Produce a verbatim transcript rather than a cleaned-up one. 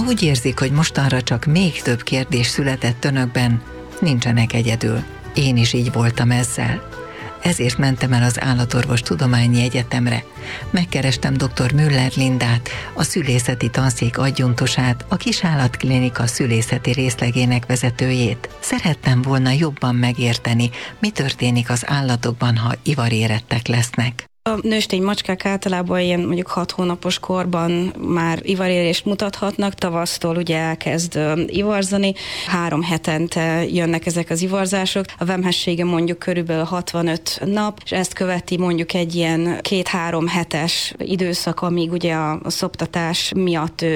Ha úgy érzik, hogy mostanra csak még több kérdés született önökben, nincsenek egyedül. Én is így voltam ezzel. Ezért mentem el az Állatorvos Tudományi Egyetemre. Megkerestem dr. Müller Lindát, a szülészeti tanszék adjunktusát, a Kisállatklinika szülészeti részlegének vezetőjét. Szerettem volna jobban megérteni, mi történik az állatokban, ha ivarérettek lesznek. A nőstény macskák általában ilyen mondjuk hat hónapos korban már ivarérést mutathatnak, tavasztól ugye elkezd ivarzani, három hetente jönnek ezek az ivarzások, a vemhessége mondjuk körülbelül hatvanöt nap, és ezt követi mondjuk egy ilyen két-három hetes időszak, amíg ugye a szoptatás miatt